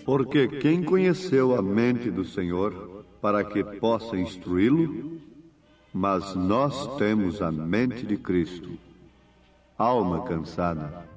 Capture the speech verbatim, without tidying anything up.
Porque quem conheceu a mente do Senhor para que possa instruí-lo? Mas nós temos a mente de Cristo. Alma cansada,